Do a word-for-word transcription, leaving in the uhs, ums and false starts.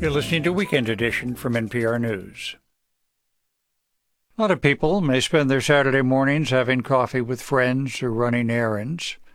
You're listening to Weekend Edition from N P R News. A lot of people may spend their Saturday mornings having coffee with friends or running errands.